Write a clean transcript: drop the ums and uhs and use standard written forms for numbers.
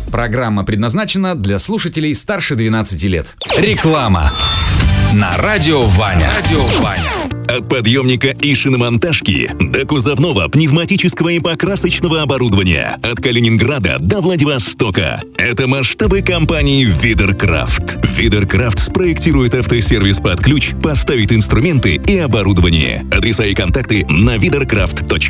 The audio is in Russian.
Программа предназначена для слушателей старше 12 лет. Реклама на Радио Ваня. От подъемника и шиномонтажки до кузовного, пневматического и покрасочного оборудования. От Калининграда до Владивостока. Это масштабы компании «Видеркрафт». «Видеркрафт» спроектирует автосервис под ключ, поставит инструменты и оборудование. Адреса и контакты на vidercraft.com.